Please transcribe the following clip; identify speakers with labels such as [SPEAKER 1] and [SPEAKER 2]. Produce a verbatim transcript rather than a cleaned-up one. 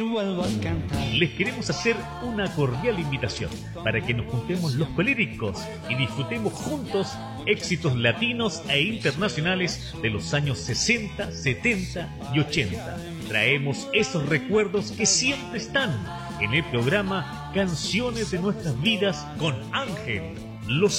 [SPEAKER 1] Les queremos hacer una cordial invitación para que nos juntemos los coléricos y disfrutemos juntos éxitos latinos e internacionales de los años sesenta, setenta y ochenta. Traemos esos recuerdos que siempre están en el programa Canciones de Nuestras Vidas con Ángel Los